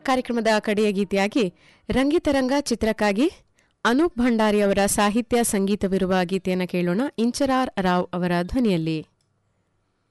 ಕಾರ್ಯಕ್ರಮದ ಕಡೆಯ ಗೀತೆಯಾಗಿ ರಂಗಿತರಂಗ ಚಿತ್ರಕ್ಕಾಗಿ ಅನೂಪ್ ಭಂಡಾರಿ ಅವರ ಸಾಹಿತ್ಯ ಸಂಗೀತವಿರುವ ಗೀತೆಯನ್ನು ಕೇಳೋಣ. ಇಂಚರಾರ್ ರಾವ್ ಅವರ ಧ್ವನಿಯಲ್ಲಿ.